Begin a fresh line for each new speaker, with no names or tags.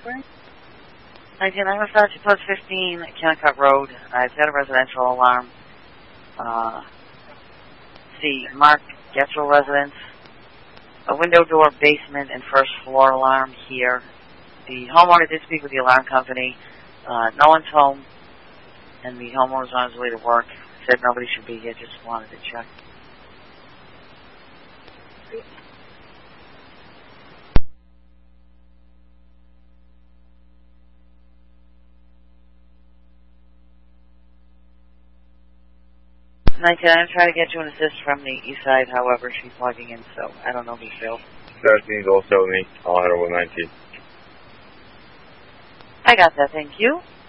1995 plus 15 Kennecott Road. I've got a residential alarm. See, Mark Getchell residence. A window, door, basement, and first floor alarm here. The homeowner did speak with the alarm company. No one's home, and the homeowner's on his way to work. Said nobody should be here, just wanted to check. I'm trying to get you an assist from the east side, however, she's logging in, so I don't know who's Bill.
13 also me. I'll head over 19.
I got that, thank you.